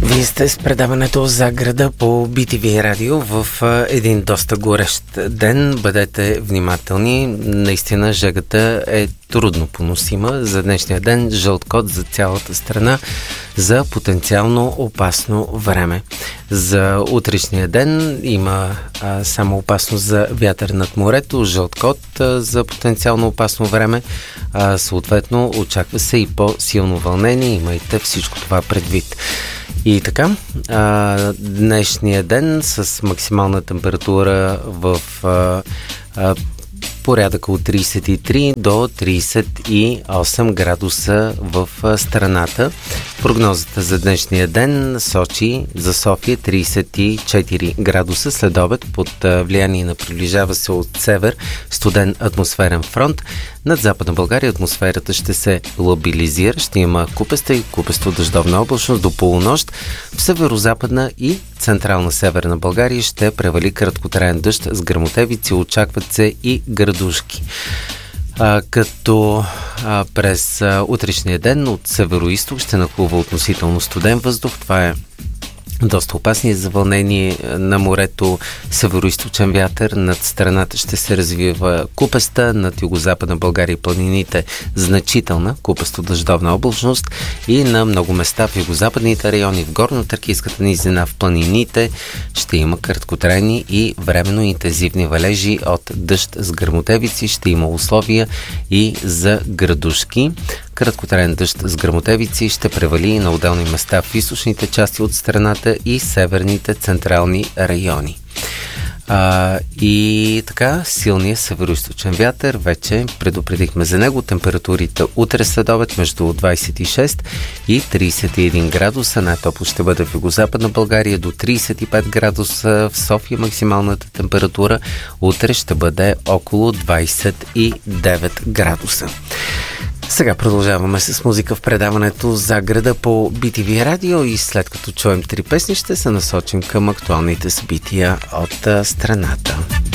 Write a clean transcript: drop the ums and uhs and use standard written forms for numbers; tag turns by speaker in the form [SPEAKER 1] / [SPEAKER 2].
[SPEAKER 1] Вие сте с предаването за града по BTV радио в един доста горещ ден. Бъдете внимателни. Наистина жегата е трудно поносима. За днешния ден жълт код за цялата страна за потенциално опасно време. За утрешния ден има само опасност за вятър над морето, жълт код за потенциално опасно време. Съответно, очаква се и по-силно вълнение. Имайте всичко това предвид. И така, днешния ден с максимална температура в порядъка от 33 до 38 градуса в страната. Прогнозата за днешния ден сочи за София 34 градуса след обед под влияние на приближава се от север студен атмосферен фронт. Над Западна България атмосферата ще се лабилизира, ще има купеста и купесто дъждовна облачност до полунощ. В северо-западна и централна северна България ще превали краткотраен дъжд с гръмотевици, очакват се и градушки. Като през утрешния ден от северо-исток ще нахлува относително студен въздух. Това е доста опасни за вълнение на морето, североизточен вятър. Над страната ще се развива купеста, над югозападна България и планините значителна купесто-дъждовна облачност и на много места в югозападните райони, в горно-тракийската низина, в планините ще има краткотрайни и временно интензивни валежи от дъжд с гръмотевици. Ще има условия и за градушки. Краткотраен дъжд с гръмотевици ще превали на отделни места в източните части от страната и северните централни райони. И така, силният североизточен вятър, вече предупредихме за него. Температурите утре следобед между 26 и 31 градуса. Най-топло ще бъде в югозападна България, до 35 градуса. В София максималната температура утре ще бъде около 29 градуса. Сега продължаваме с музика в предаването за града по BTV радио и след като чуем 3 песни ще се насочим към актуалните събития от страната.